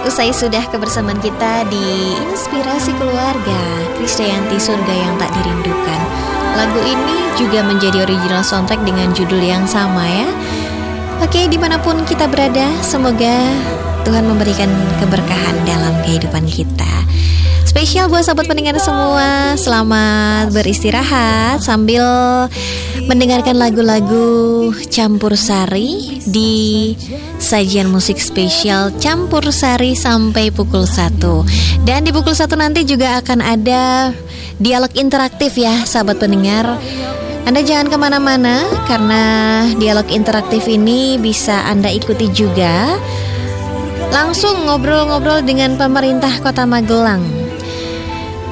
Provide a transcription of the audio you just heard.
Usai sudah kebersamaan kita di Inspirasi Keluarga, Krisdayanti Surga Yang Tak Dirindukan. Lagu ini juga menjadi original soundtrack dengan judul yang sama ya. Oke, dimanapun kita berada, semoga Tuhan memberikan keberkahan dalam kehidupan kita. Spesial buat sahabat pendengar semua, selamat beristirahat sambil mendengarkan lagu-lagu Campur Sari di sajian musik spesial Campur Sari sampai pukul 1. Dan di pukul 1 nanti juga akan ada dialog interaktif ya sahabat pendengar. Anda jangan kemana-mana karena dialog interaktif ini bisa Anda ikuti juga. Langsung ngobrol-ngobrol dengan pemerintah Kota Magelang